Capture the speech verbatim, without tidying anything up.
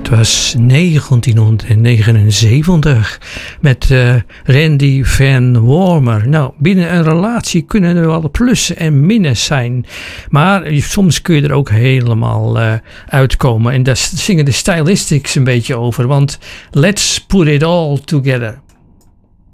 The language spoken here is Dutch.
Het was negentienhonderdnegenenzeventig met uh, Randy Van Warmer. Nou, binnen een relatie kunnen er wel plussen en minnen zijn. Maar soms kun je er ook helemaal uh, uitkomen. En daar zingen de Stylistics een beetje over. Want let's put it all together.